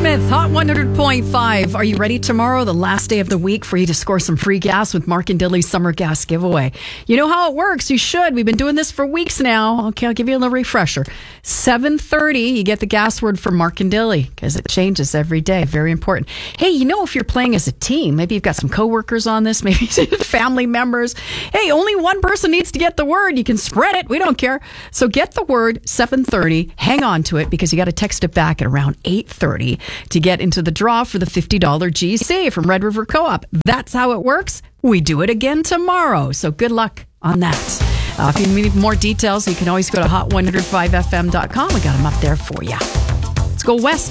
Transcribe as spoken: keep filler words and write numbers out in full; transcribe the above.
Smith, Hot one hundred point five. Are you ready tomorrow, the last day of the week, for you to score some free gas with Mark and Dilly's summer gas giveaway? You know how it works. You should. We've been doing this for weeks now. Okay, I'll give you a little refresher. seven thirty, you get the gas word from Mark and Dilly because it changes every day. Very important. Hey, you know, if you're playing as a team, maybe you've got some coworkers on this, maybe family members. Hey, only one person needs to get the word. You can spread it. We don't care. So get the word seven thirty. Hang on to it because you got to text it back at around eight thirty to get into the draw for the fifty dollars G C from Red River Co-op. That's how it works. We do it again tomorrow. So good luck on that. Uh, if you need more details, you can always go to hot one oh five f m dot com. We got them up there for you. Let's go west.